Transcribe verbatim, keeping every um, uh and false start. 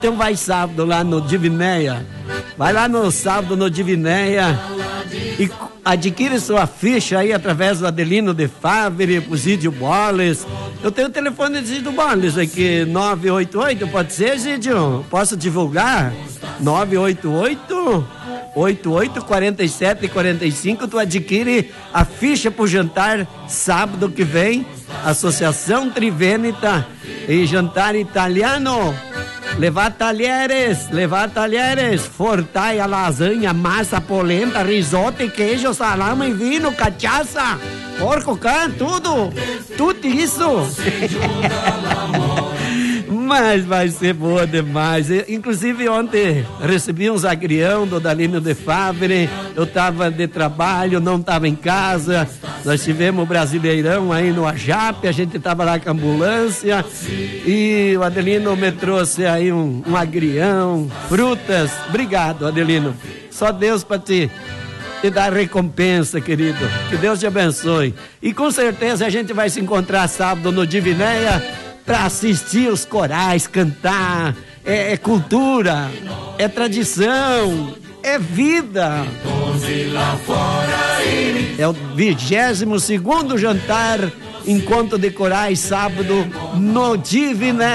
Então vai sábado lá no Divinéia. Vai lá no sábado no Divinéia e adquire sua ficha aí através do Adelino de Favre, o Zídio Boles. Eu tenho o telefone do Zídio Boles aqui, nove oito oito, pode ser, Zídio? Posso divulgar? nove oito oito, oito oito quatro sete quatro cinco. Tu adquire a ficha pro jantar sábado que vem, Associação Triveneta e jantar italiano. Levar talheres, levar talheres, fortai a lasanha, massa, polenta, risoto, queijo, salame, vinho, cachaça, porco, can, tudo, tudo isso. Mas vai ser boa demais. Inclusive ontem recebi uns agrião do Adelino de Favre. Eu tava de trabalho, não tava em casa. Nós tivemos o Brasileirão aí no Ajap, a gente tava lá com a ambulância e o Adelino me trouxe aí um, um agrião, frutas. Obrigado, Adelino. Só Deus para te, te dar recompensa, querido. Que Deus te abençoe. E com certeza a gente vai se encontrar sábado no Divinéia para assistir os corais, cantar. É, é cultura, é tradição, é vida. É o vigésimo segundo jantar, encontro de corais, sábado no Divinéia.